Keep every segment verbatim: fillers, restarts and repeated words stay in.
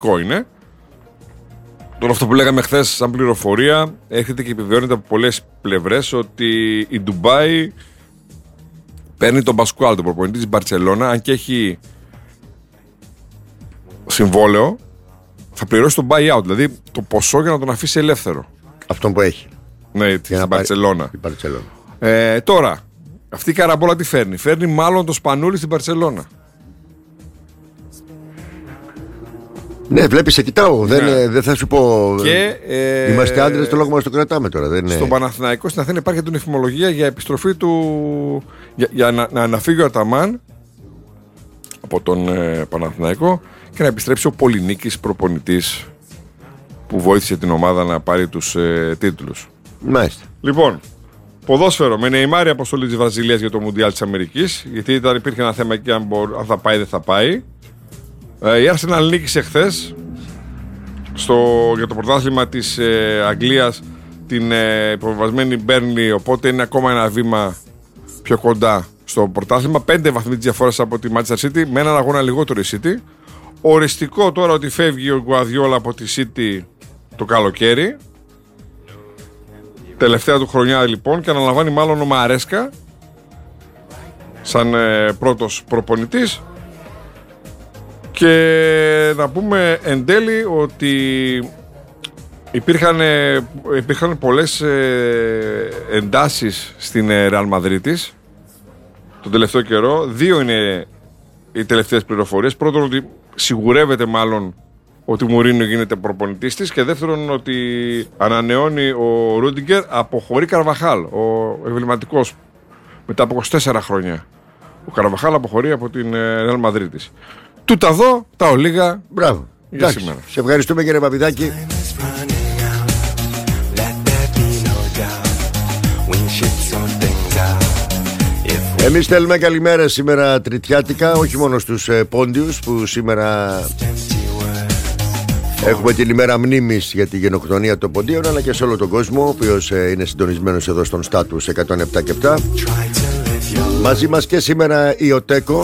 είναι. Τώρα αυτό που λέγαμε χθες σαν πληροφορία έρχεται και επιβεβαιώνεται από πολλές πλευρές ότι η Ντουμπάι παίρνει τον Πασκουάλ, τον προπονητή της Μπαρτσελώνα, αν και έχει συμβόλαιο, θα πληρώσει τον buyout, δηλαδή το ποσό για να τον αφήσει ελεύθερο. Αυτόν που έχει. Ναι, στην Μπαρτσελώνα. Πάρει... Ε, τώρα, αυτή η καραμπόλα τι φέρνει? Φέρνει μάλλον το Σπανούλι στην Μπαρτσελώνα. Ναι, βλέπεις, σε κοιτάω. Ναι. Δεν, δεν θα σου πω. Και, ε, είμαστε άντρες, το λόγο μας το κρατάμε τώρα. Δεν στον είναι... Παναθηναϊκό στην Αθήνα υπάρχει την εφημολογία για επιστροφή του. Για, για να, να αναφύγει ο Αταμάν από τον ε, Παναθηναϊκό και να επιστρέψει ο Πολυνίκης, προπονητής που βοήθησε την ομάδα να πάρει τους ε, τίτλους. Μάλιστα. Λοιπόν, ποδόσφαιρο με Νεϊμάρη αποστολή της Βραζιλίας για το Μουντιάλ της Αμερικής. Γιατί ήταν, υπήρχε ένα θέμα εκεί αν, μπορ, αν θα πάει δεν θα πάει. Ε, η Arsenal νίκησε χθες για το πρωτάθλημα της ε, Αγγλίας την ε, υποβασμένη Μπέρνλι, οπότε είναι ακόμα ένα βήμα πιο κοντά στο πρωτάθλημα. Πέντε βαθμοί της διαφοράς από τη Manchester City, με έναν αγώνα λιγότερο η City. Οριστικό τώρα ότι φεύγει ο Γκουαρδιόλα από τη City το καλοκαίρι, τελευταία του χρονιά λοιπόν, και αναλαμβάνει μάλλον ο Μαρέσκα σαν ε, πρώτος προπονητής. Και να πούμε εν τέλει ότι υπήρχαν, υπήρχαν πολλές ε, εντάσεις στην Ρεάλ Μαδρίτης τον τελευταίο καιρό. Δύο είναι οι τελευταίες πληροφορίες. Πρώτον, ότι σιγουρεύεται μάλλον ότι Μουρίνιο γίνεται προπονητής της, και δεύτερον ότι ανανεώνει ο Ρούντιγκερ, αποχωρεί Καρβαχάλ, ο εμβληματικός, μετά από είκοσι τέσσερα χρόνια. Ο Καρβαχάλ αποχωρεί από την Ρεάλ Μαδρίτης. Τούτα εδώ, τα ολίγα. Μπράβο. Για εντάξει, σήμερα. Σε ευχαριστούμε, κύριε Παπηδάκη. Εμείς θέλουμε καλημέρα σήμερα τριτιάτικα, όχι μόνο στους ε, πόντιους που σήμερα έχουμε την ημέρα μνήμης για τη γενοκτονία των ποντίων, αλλά και σε όλο τον κόσμο, ο οποίος ε, είναι συντονισμένος εδώ στον Στάτους εκατόν επτά και επτά. Μαζί μας και σήμερα η ΟΤΕΚΟ.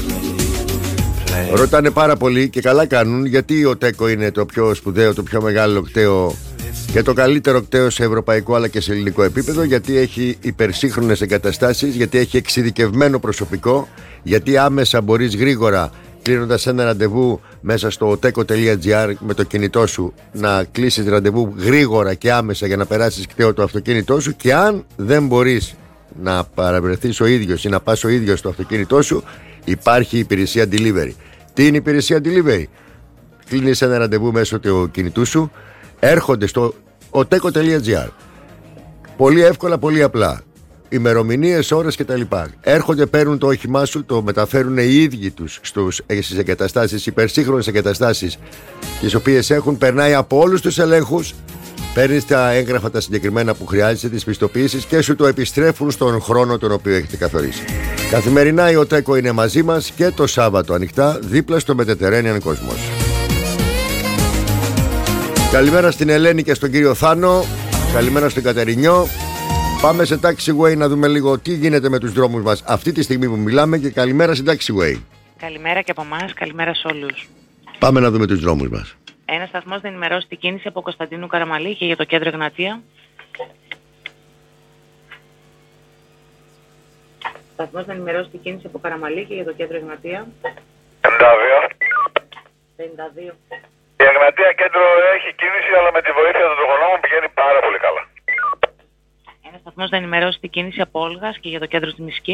Ρωτάνε πάρα πολύ και καλά κάνουν, γιατί ο ΤΕΚΟ είναι το πιο σπουδαίο, το πιο μεγάλο κτέο και το καλύτερο κτέο σε ευρωπαϊκό αλλά και σε ελληνικό επίπεδο. Γιατί έχει υπερσύγχρονες εγκαταστάσεις, γιατί έχει εξειδικευμένο προσωπικό, γιατί άμεσα μπορείς γρήγορα, κλείνοντας ένα ραντεβού μέσα στο οτέκο τελεία τζι άρ με το κινητό σου, να κλείσεις ραντεβού γρήγορα και άμεσα για να περάσεις κτέο το αυτοκίνητό σου. Και αν δεν μπορείς να παραβρεθείς ο ίδιος ή να πας ο ίδιος στο αυτοκίνητό σου, υπάρχει η υπηρεσία delivery. Τι είναι η υπηρεσία delivery? Κλείνεις ένα ραντεβού μέσω του κινητού σου, έρχονται στο οτέκο τελεία τζι άρ. Πολύ εύκολα, πολύ απλά. Ημερομηνίες, ώρες κτλ. Έρχονται, παίρνουν το όχημά σου, το μεταφέρουν οι ίδιοι τους στις εγκαταστάσεις, υπερσύγχρονες εγκαταστάσεις, τις οποίες έχουν, περνάει από όλους τους ελέγχους, παίρνεις τα έγγραφα τα συγκεκριμένα που χρειάζεσαι, τις πιστοποιήσεις, και σου το επιστρέφουν στον χρόνο τον οποίο έχετε καθορίσει. Καθημερινά η ΟΤΕΚΟ είναι μαζί μας και το Σάββατο ανοιχτά, δίπλα στο Mediterranean Cosmos. Καλημέρα στην Ελένη και στον κύριο Θάνο. Καλημέρα στον Κατερινιό. Πάμε σε Taxiway να δούμε λίγο τι γίνεται με τους δρόμους μας αυτή τη στιγμή που μιλάμε, και καλημέρα στην Taxiway. Καλημέρα και από εμάς, καλημέρα σε όλους. Πάμε να δούμε τους δρόμους μας. Ένας σταθμός θα ενημερώσει την κίνηση από Κωνσταντίνου Καραμαλή και για το κέντρο Εγνατία. Σταθμός θα ενημερώσει την κίνηση από Καραμαλή και για το κέντρο Εγνατία. πενήντα δύο. πενήντα δύο. Η Εγνατία κέντρο έχει κίνηση, αλλά με τη βοήθεια των τροχονόμων πηγαίνει πάρα πολύ καλά. Ένας σταθμός θα ενημερώσει την κίνηση από Όλγας και για το κέντρο στη Μισκή.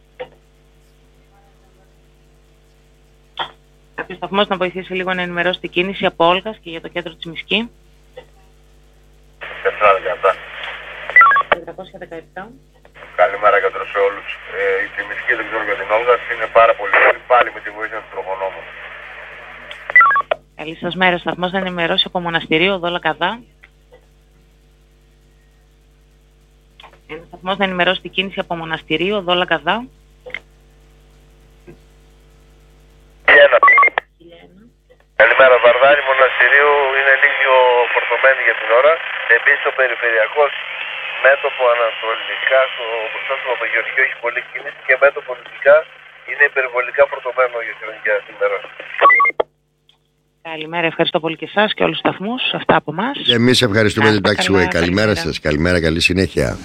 Κάποιος σταθμός να βοηθήσει λίγο να ενημερώσει την κίνηση από Όλγας και για το κέντρο της Μισκή. τετρακόσια δεκαεπτά. Καλημέρα και σε όλους. Ε, η Τσιμισκή, δεν ξέρω για την Όλγας, είναι πάρα πολύ καλή, πάλι με τη βοήθεια του τροχονόμου. Καλή σας μέρα. Σταθμός θα ενημερώσει από Μοναστηρίο, Δόλα Καδά. Ένας σταθμός θα ενημερώσει την κίνηση από Μοναστηρίο, Δόλα Καδά. Καλημέρα, Βαρδάνη. Μοναστηρίου είναι λίγο φορτωμένη για την ώρα. Επίσης ο περιφερειακός μέτωπο ανατολικά στο μπροστά στο Παπαγεωργίου έχει πολλή κίνηση, και μέτωπο δυτικά είναι υπερβολικά φορτωμένο για την σήμερα. Καλημέρα, ευχαριστώ πολύ και εσάς και όλους τους σταθμούς. Αυτά από εμάς. Εμείς ευχαριστούμε την Καλημέρα, Taxiway. Καλημέρα, καλημέρα σας. Καλημέρα, καλή συνέχεια.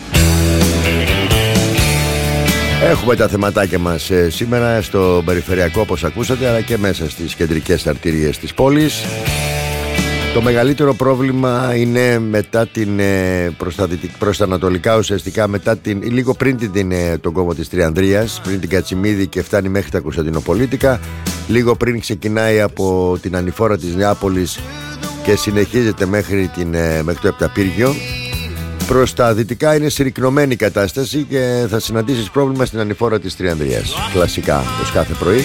Έχουμε τα θεματάκια μας ε, σήμερα στο περιφερειακό, όπως ακούσατε, αλλά και μέσα στις κεντρικές αρτηρίες της πόλης. Το μεγαλύτερο πρόβλημα είναι μετά την ε, προς τα ανατολικά, ουσιαστικά μετά την, λίγο πριν την, ε, τον κόμβο της Τριανδρίας, πριν την Κατσιμίδη και φτάνει μέχρι τα Κωνσταντινοπολίτικα, λίγο πριν ξεκινάει από την ανηφόρα της Νεάπολης και συνεχίζεται μέχρι, την, ε, μέχρι το Επταπύργιο. Προς τα δυτικά είναι συρρικνωμένη η κατάσταση και θα συναντήσεις πρόβλημα στην ανηφόρα της Τριανδρίας. Κλασικά, ως κάθε πρωί.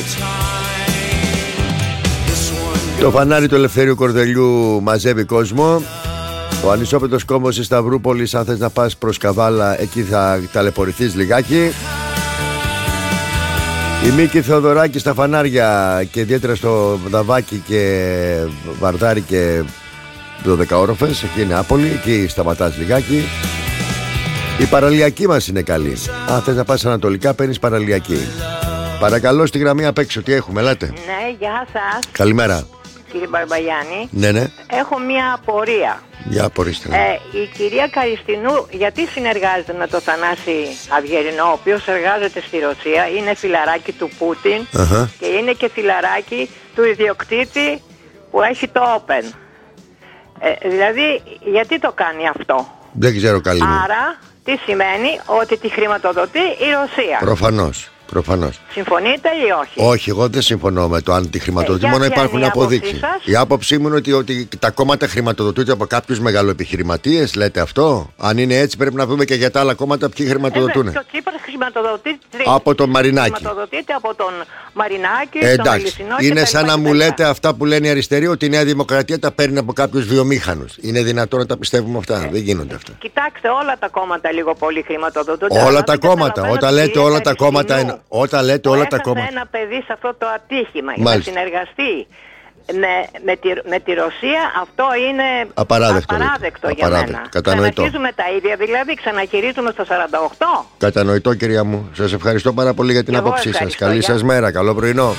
Το φανάρι του Ελευθερίου Κορδελιού μαζεύει κόσμο. Ο ανισόπεδος κόμβος της Σταυρούπολης, αν θες να πας προς Καβάλα, εκεί θα ταλαιπωρηθείς λιγάκι. Η Μίκη Θεοδωράκη στα φανάρια και ιδιαίτερα στο Δαβάκι και Βαρδάρι και δωδεκαόροφες, εκεί είναι άπολη, εκεί σταματάς λιγάκι. Η παραλιακή μας είναι καλή. Αν θες να πας ανατολικά, παίρνεις παραλιακή. Παρακαλώ στη γραμμή απ' έξω, τι έχουμε, ελάτε. Ναι, γεια σας. Καλημέρα. Κύριε Μπαρμπαγιάννη. Ναι, ναι. Έχω μία απορία. Για απορρίστε. Ναι. Ε, η κυρία Καριστινού γιατί συνεργάζεται με τον Θανάση Αυγερινό, ο οποίος εργάζεται στη Ρωσία, είναι φιλαράκι του Πούτιν uh-huh. και είναι και φιλαράκι του ιδιοκτήτη που έχει το Open. Ε, δηλαδή, γιατί το κάνει αυτό? Δεν ξέρω καλή μου. Άρα, τι σημαίνει? Ότι τη χρηματοδοτεί η Ρωσία. Προφανώς. Προφανώς. Συμφωνείτε ή όχι? Όχι, εγώ δεν συμφωνώ με το αν τη χρηματοδοτεί. Ε, μόνο υπάρχουν η αποδείξεις. Η άποψή μου είναι ότι, ότι τα κόμματα χρηματοδοτούνται από κάποιους μεγαλοεπιχειρηματίες. Λέτε αυτό? Αν είναι έτσι, πρέπει να δούμε και για τα άλλα κόμματα ποιοι χρηματοδοτούν. Ε, το Τσίπρας χρηματοδοτείται από τον Μαρινάκη. Χρηματοδοτείται από τον Μαρινάκη. Ε, τον εντάξει. Είναι σαν να μου λέτε αυτά που λένε οι αριστεροί, ότι η Νέα Δημοκρατία τα παίρνει από κάποιους βιομήχανους. Είναι δυνατόν να τα πιστεύουμε αυτά? Ε, δεν γίνονται αυτά. Κοιτάξτε, όλα τα κόμματα λίγο πολύ χρηματοδοτούνται. Όλα τα κόμματα. Όταν λέτε όλα τα κόμματα. Όταν λέτε όλα τα κόμματα. Ένα παιδί σε αυτό το ατύχημα για να συνεργαστεί με, με, τη, με τη Ρωσία, αυτό είναι απαράδεκτο, απαράδεκτο για απαράδεκτο. μένα. Κατανοητό. Ξαναρχίζουμε τα ίδια, δηλαδή ξαναγυρίζουμε στο σαράντα οκτώ. Κατανοητό, κυρία μου. Σας ευχαριστώ πάρα πολύ για την άποψή σας. Καλή σας μέρα, καλό πρωινό.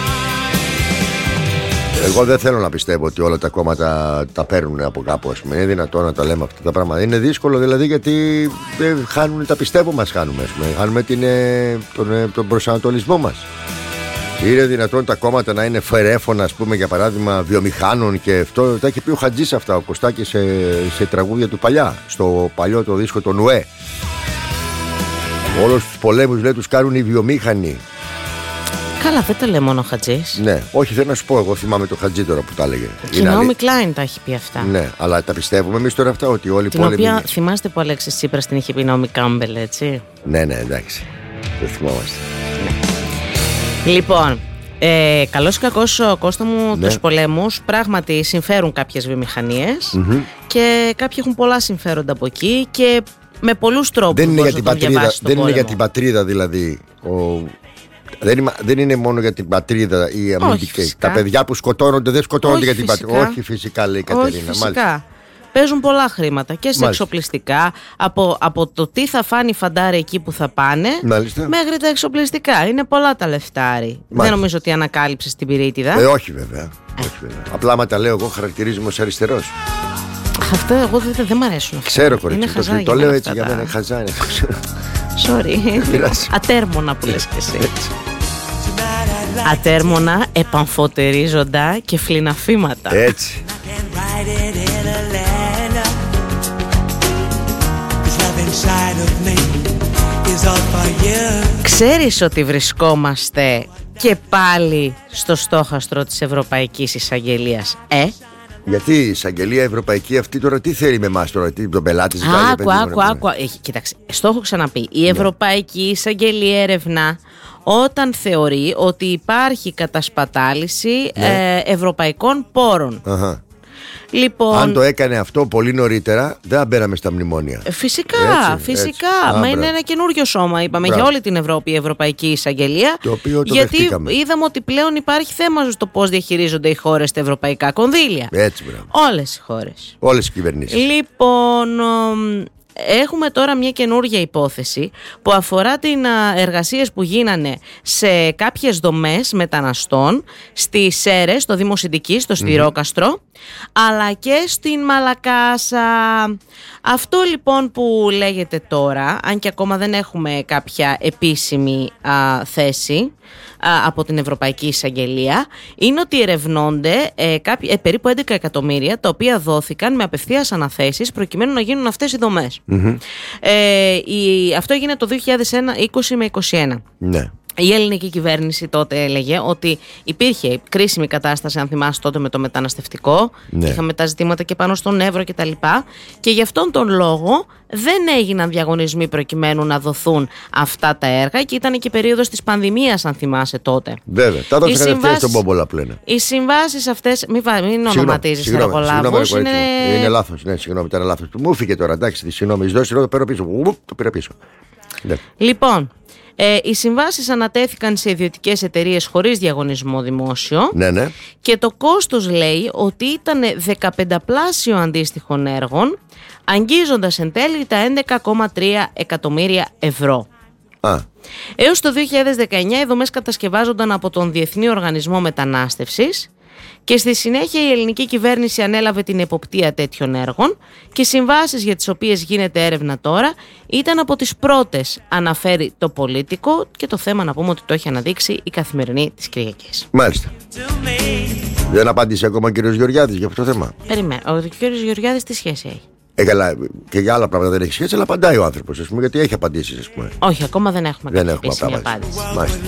Εγώ δεν θέλω να πιστεύω ότι όλα τα κόμματα τα παίρνουν από κάπου, ας πούμε. Είναι δυνατόν να τα λέμε αυτά τα πράγματα? Είναι δύσκολο δηλαδή, γιατί δεν χάνουν, τα πιστεύω μας χάνουμε, ας πούμε. Χάνουμε την, τον, τον προσανατολισμό μας. Είναι δυνατόν τα κόμματα να είναι φερέφωνα, ας πούμε, για παράδειγμα, βιομηχάνων και αυτό? Τα έχει πει ο Χατζής αυτά, ο Κωστάκης, σε, σε τραγούδια του παλιά, στο παλιό το δίσκο το Νουέ. Όλους τους πολέμους, λέει, τους κάνουν οι βιομήχανοι. Καλά, δεν τα λέει μόνο ο Χατζής. Ναι, όχι, θέλω να σου πω, εγώ θυμάμαι το Χατζή τώρα που τα έλεγε. Και η Ναόμι Κλάιν τα έχει πει αυτά. Ναι, αλλά τα πιστεύουμε εμείς τώρα αυτά, ότι όλοι οι την πόλεμοι. Την οποία θυμάστε που ο Αλέξης Τσίπρας την είχε πει η Ναόμι Κάμπελ, έτσι. Ναι, ναι, εντάξει. Δεν θυμόμαστε. Ναι. Λοιπόν, ε, καλώς ή κακώς, Κώστα μου, ναι. Τους πολέμους πράγματι συμφέρουν κάποιες βιομηχανίες mm-hmm. και κάποιοι έχουν πολλά συμφέροντα από εκεί και με πολλούς τρόπους. Δεν είναι, για την, τον πατρίδα, δεν είναι για την πατρίδα πατρίδα δηλαδή. Ο... Δεν, είναι, δεν είναι μόνο για την πατρίδα η αμυντική. Τα παιδιά που σκοτώνονται δεν σκοτώνονται όχι για την φυσικά. πατρίδα. Όχι φυσικά, λέει η Κατερίνα. Όχι φυσικά. Παίζουν πολλά χρήματα και σε Μάλιστα. εξοπλιστικά, από, από το τι θα φάνει φαντάρι εκεί που θα πάνε, Μάλιστα. μέχρι τα εξοπλιστικά. Είναι πολλά τα λεφτάρι. Δεν νομίζω ότι ανακάλυψες την πυρίτιδα. Ε, όχι βέβαια. Ε. όχι βέβαια. Απλά άμα τα λέω εγώ, χαρακτηρίζομαι ως αριστερός. Αυτό εγώ δεν, δεν μ' αρέσουν αυτά. Ξέρω, κορίτσι. Το, το, το λέω έτσι για τα... μένα. Χαζά είναι. Sorry. Ατέρμονα που λες και εσύ. Ατέρμονα, επαμφωτερίζοντα και φλιναφήματα. Έτσι. Ξέρεις ότι βρισκόμαστε και πάλι στο στόχαστρο της Ευρωπαϊκής Εισαγγελίας, ε? Γιατί η εισαγγελία ευρωπαϊκή αυτή τώρα τι θέλει με εμάς τώρα, τι, τον πελάτη ζητάει? Άκου, άκου, άκου. Κοίταξε, στο έχω ξαναπεί. Η Ευρωπαϊκή Εισαγγελία ερευνά όταν θεωρεί ότι υπάρχει κατασπατάληση ναι. ε, ευρωπαϊκών πόρων. Αχα. Λοιπόν, αν το έκανε αυτό πολύ νωρίτερα, δεν θα μπαίναμε στα μνημόνια. Φυσικά, έτσι, φυσικά. Έτσι. Μα Α, είναι ένα καινούριο σώμα, είπαμε, μπράβο. Για όλη την Ευρώπη η Ευρωπαϊκή Εισαγγελία. Το οποίο το γιατί δεχτήκαμε. Είδαμε ότι πλέον υπάρχει θέμα στο πώς διαχειρίζονται οι χώρες τα ευρωπαϊκά κονδύλια. Έτσι, μπράβο. Όλες οι χώρες. Όλες οι κυβερνήσεις. Λοιπόν, έχουμε τώρα μια καινούργια υπόθεση που αφορά την εργασίες που γίνανε σε κάποιες δομές μεταναστών στις Σέρρες, στο Δήμο Συντικής, στο Στυρόκαστρο, mm-hmm. αλλά και στην Μαλακάσα. Αυτό λοιπόν που λέγεται τώρα, αν και ακόμα δεν έχουμε κάποια επίσημη α, θέση α, από την Ευρωπαϊκή Εισαγγελία, είναι ότι ερευνώνται ε, κάποιοι, ε, περίπου έντεκα εκατομμύρια τα οποία δόθηκαν με απευθείας αναθέσεις προκειμένου να γίνουν αυτές οι δομές. Mm-hmm. Ε, η, αυτό έγινε το δύο χιλιάδες είκοσι με είκοσι ένα. Ναι. Η ελληνική κυβέρνηση τότε έλεγε ότι υπήρχε κρίσιμη κατάσταση, αν θυμάσαι τότε, με το μεταναστευτικό. Ναι. Είχαμε τα ζητήματα και πάνω στον Εύρο κτλ. Και, και γι' αυτόν τον λόγο δεν έγιναν διαγωνισμοί προκειμένου να δοθούν αυτά τα έργα και ήταν και η περίοδος της πανδημίας, αν θυμάσαι τότε. Βέβαια. Τα δώσανε συμβάσεις στον Πόμπολα πλέον. Οι συμβάσεις αυτές. Μην, μην ονοματίζεις εργολάβους. Είναι, είναι λάθος. Ναι, συγγνώμη, ήταν λάθος. Μου φύγε τώρα. Εντάξει, συγγνώμη, δώσει το πέρα πίσω. Το πήρα πίσω. Ναι. Λοιπόν. Ε, οι συμβάσεις ανατέθηκαν σε ιδιωτικές εταιρείες χωρίς διαγωνισμό δημόσιο. Ναι, ναι. Και το κόστος λέει ότι ήταν δεκαπενταπλάσιο αντίστοιχων έργων, αγγίζοντας εν τέλει τα έντεκα κόμμα τρία εκατομμύρια ευρώ. Α. Έως το δύο χιλιάδες δεκαεννιά οι δομές κατασκευάζονταν από τον Διεθνή Οργανισμό Μετανάστευσης και στη συνέχεια η ελληνική κυβέρνηση ανέλαβε την εποπτεία τέτοιων έργων και οι συμβάσεις για τις οποίες γίνεται έρευνα τώρα ήταν από τις πρώτες, αναφέρει το Πολίτικο, και το θέμα να πούμε ότι το έχει αναδείξει η Καθημερινή της Κυριακής. Μάλιστα. Δεν απάντησε ακόμα ο κύριος Γεωργιάδης για αυτό το θέμα. Περιμένω. Ο κύριος Γεωργιάδης τι σχέση έχει? Ε, καλά, και για άλλα πράγματα δεν έχει σχέση, αλλά απαντάει ο άνθρωπος, ας πούμε, γιατί έχει απαντήσεις, ας πούμε. Όχι, ακόμα δεν έχουμε δεν κάποια επίσημη απάντηση. Μάλιστα.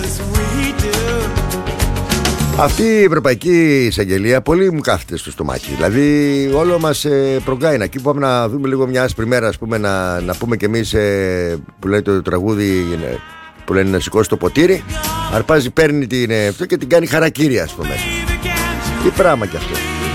Αυτή η Ευρωπαϊκή Εισαγγελία πολύ μου κάθεται στο στομάχι. Δηλαδή, όλο μας ε, προγκάει. Εκεί που πάμε να δούμε λίγο μια άσπρη μέρα, ας πούμε, να, να πούμε κι εμείς ε, που λέει το τραγούδι, ε, που λένε να σηκώσει το ποτήρι. Αρπάζει, παίρνει την ε, αυτό και την κάνει χαρακύρια, ας πούμε. Τι πράγμα κι αυτό.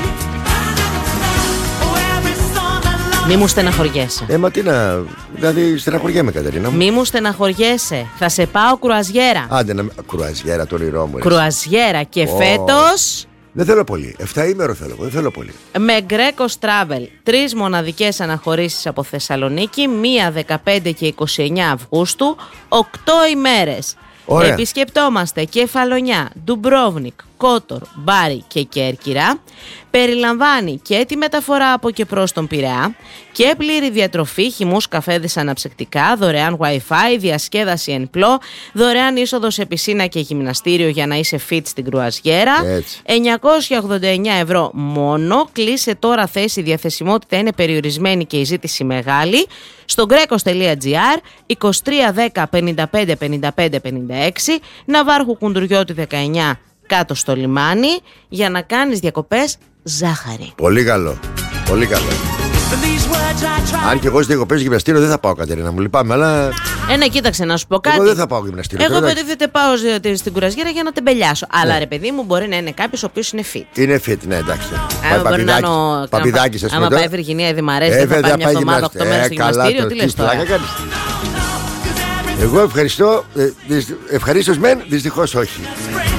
Μη μου στεναχωριέσαι. Ε, μα τι να. Δηλαδή, στεναχωριέμαι, Κατερίνα μου. Μη μου στεναχωριέσαι. Θα σε πάω κρουαζιέρα. Άντε να. Κρουαζιέρα, το όνειρό μου. Κρουαζιέρα και oh. φέτος. Δεν θέλω πολύ. Εφταήμερο θέλω. Δεν θέλω πολύ. Με Greco Travel. Τρεις μοναδικές αναχωρήσεις από Θεσσαλονίκη. Μία δεκαπέντε και είκοσι εννέα Αυγούστου. Οκτώ ημέρες. Ωραία. Επισκεπτόμαστε Κεφαλονιά, Ντουμπρόβνικ, Κότορ, Μπάρι και Κέρκυρα. Περιλαμβάνει και τη μεταφορά από και προς τον Πειραιά και πλήρη διατροφή, χυμούς, καφέδες, αναψυκτικά, δωρεάν Wi-Fi, διασκέδαση εν πλώ, δωρεάν είσοδο σε πισίνα και γυμναστήριο για να είσαι fit στην κρουαζιέρα. εννιακόσια ογδόντα εννέα ευρώ μόνο. Κλείσε τώρα θέση, η διαθεσιμότητα είναι περιορισμένη και η ζήτηση μεγάλη. Στο γκρέκος.gr είκοσι τρία δέκα πενήντα πέντε πενήντα πέντε πενήντα έξι, Ναβάρχου Κουντουριώτη δεκαεννιά, κάτω στο λιμάνι, για να κάνεις διακοπές ζάχαρη. Πολύ καλό, πολύ καλό. Αν και εγώ στις διακοπές γυμναστήριο δεν θα πάω, Κατερίνα μου, λυπάμαι, αλλά... Ε, ναι, κοίταξε να σου πω κάτι. Εγώ δεν θα πάω γυμναστήριο. Εγώ υποτίθεται πάω στην κουραζιέρα για να τεμπελιάσω. Ναι. Αλλά ρε παιδί μου, μπορεί να είναι κάποιος ο οποίος είναι fit. Είναι fit, ναι, εντάξει. Παπηδάκης, ας πούμε. Άμα πάει η Βυργινία Δημαρές, δεν θα πάει μια εβδομάδα, οκτώ μέρες στο γυμναστήριο, τι λες τώρα? Εγώ ευχαριστώ, ευχαρίστως μεν, δυστυχώς όχι.